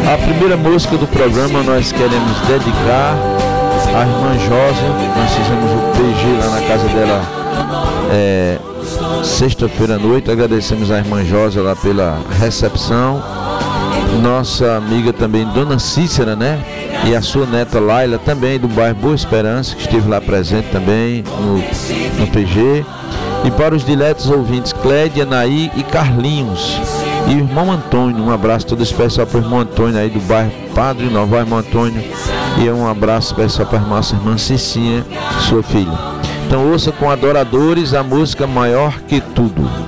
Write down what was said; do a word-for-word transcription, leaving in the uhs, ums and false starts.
A primeira música do programa nós queremos dedicar à irmã Josa. Nós fizemos o P G lá na casa dela é, sexta-feira à noite. Agradecemos à irmã Josa lá pela recepção. Nossa amiga também, Dona Cícera, né? E a sua neta Laila, também do bairro Boa Esperança, que esteve lá presente também no, no P G. E para os diletos ouvintes, Clédia, Naí e Carlinhos. E o irmão Antônio, um abraço todo especial para o irmão Antônio aí do bairro Padre Nova, irmão Antônio. E um abraço especial para a nossa irmã Cicinha, sua filha. Então ouça com adoradores a música Maior Que Tudo.